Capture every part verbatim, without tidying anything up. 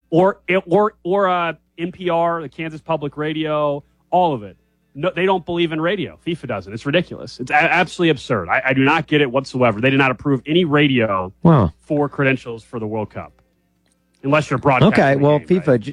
or or or uh, N P R, the Kansas Public Radio, all of it. No, they don't believe in radio. FIFA doesn't. It's ridiculous. It's a- absolutely absurd. I, I do not get it whatsoever. They did not approve any radio wow. for credentials for the World Cup, unless you're broadcasting. Okay, well, game, FIFA. right? J-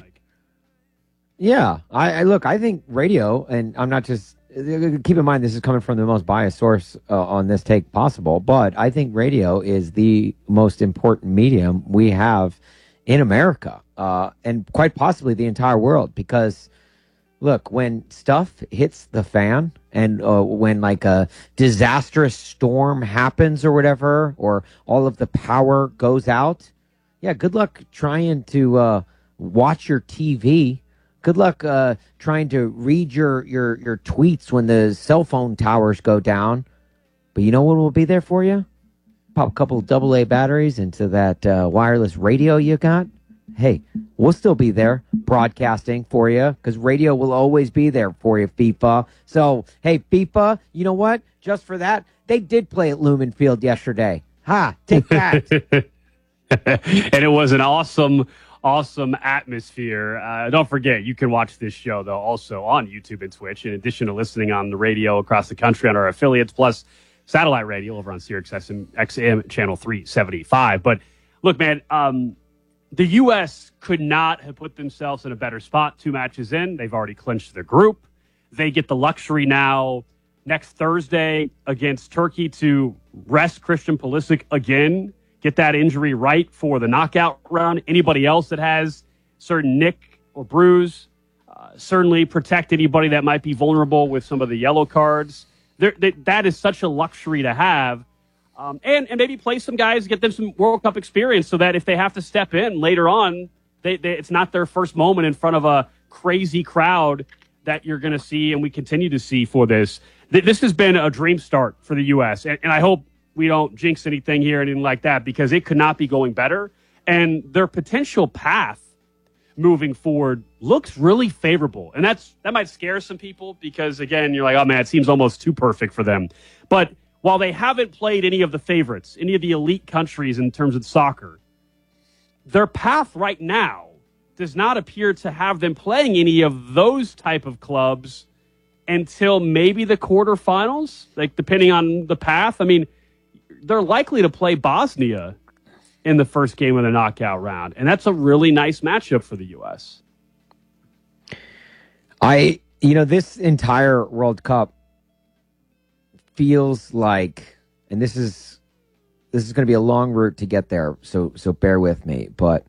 yeah, I, I look. I think radio, and I'm not just. Keep in mind, this is coming from the most biased source uh, on this take possible, but I think radio is the most important medium we have in America, uh, and quite possibly the entire world, because. Look, when stuff hits the fan and uh, when like a disastrous storm happens or whatever, or all of the power goes out, yeah, good luck trying to uh, watch your T V. Good luck uh, trying to read your, your, your tweets when the cell phone towers go down. But you know what will be there for you? Pop a couple double A batteries into that uh, wireless radio you got. Hey, we'll still be there broadcasting for you because radio will always be there for you, FIFA. So, hey, FIFA, you know what? Just for that, they did play at Lumen Field yesterday. Ha, take that. And it was an awesome, awesome atmosphere. Uh, don't forget, you can watch this show, though, also on YouTube and Twitch, in addition to listening on the radio across the country on our affiliates, plus satellite radio over on Sirius X M, X M channel three seventy-five. But look, man, um, the U S could not have put themselves in a better spot two matches in. They've already clinched their group. They get the luxury now next Thursday against Turkey to rest Christian Pulisic again, get that injury right for the knockout round. Anybody else that has certain nick or bruise, uh, certainly protect anybody that might be vulnerable with some of the yellow cards. There, they, that is such a luxury to have. Um, and, and maybe play some guys, get them some World Cup experience so that if they have to step in later on, they, they, it's not their first moment in front of a crazy crowd that you're going to see and we continue to see for this. Th- this has been a dream start for the U S, and, and I hope we don't jinx anything here or anything like that, because it could not be going better. And their potential path moving forward looks really favorable. And that's that might scare some people because, again, you're like, oh, man, it seems almost too perfect for them. But while they haven't played any of the favorites, any of the elite countries in terms of soccer, their path right now does not appear to have them playing any of those type of clubs until maybe the quarterfinals, like depending on the path. I mean, they're likely to play Bosnia in the first game of the knockout round, and that's a really nice matchup for the U S. I, you know, this entire World Cup feels like, and this is this is going to be a long route to get there, so so bear with me. But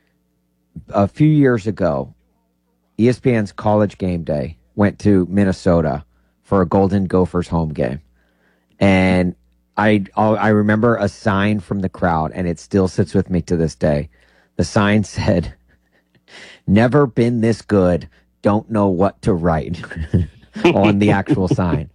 a few years ago, E S P N's College Game Day went to Minnesota for a Golden Gophers home game, and I I remember a sign from the crowd, and it still sits with me to this day. The sign said, "Never been this good. Don't know what to write," on the actual sign.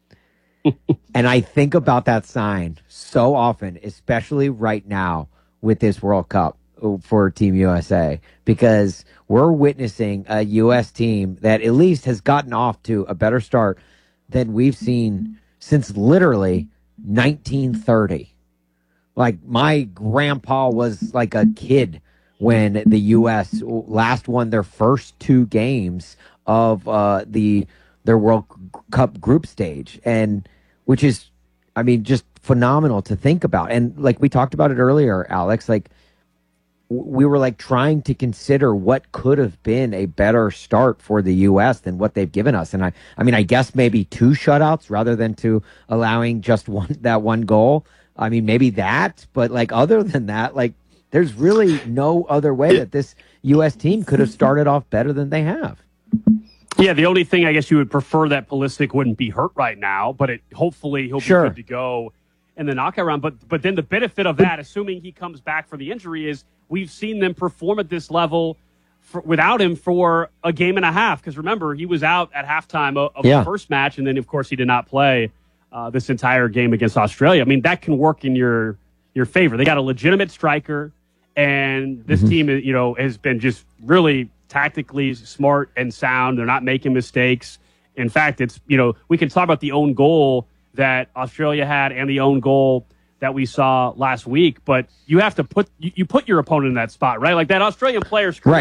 And I think about that sign so often, especially right now with this World Cup for Team U S A, because we're witnessing a U S team that at least has gotten off to a better start than we've seen since literally nineteen thirty. Like, my grandpa was like a kid when the U S last won their first two games of uh, the their World Cup group stage, and which is, I mean, just phenomenal to think about. And like we talked about it earlier, Alex, like we were like trying to consider what could have been a better start for the U S than what they've given us. And I, I mean, I guess maybe two shutouts rather than to allowing just one, that one goal. I mean, maybe that, but like other than that, like there's really no other way that this U S team could have started off better than they have. Yeah, the only thing I guess you would prefer that Pulisic wouldn't be hurt right now, but it hopefully he'll sure. be good to go in the knockout round. But but then the benefit of that, assuming he comes back from the injury, is we've seen them perform at this level for, without him for a game and a half. Because remember, he was out at halftime of, of yeah. the first match, and then of course he did not play uh, this entire game against Australia. I mean, that can work in your your favor. They got a legitimate striker, and this mm-hmm. team, you know, has been just really tactically smart and sound. They're not making mistakes. In fact, it's, you know, we can talk about the own goal that Australia had and the own goal that we saw last week, but you have to put you, you put your opponent in that spot, right? Like that Australian player screwed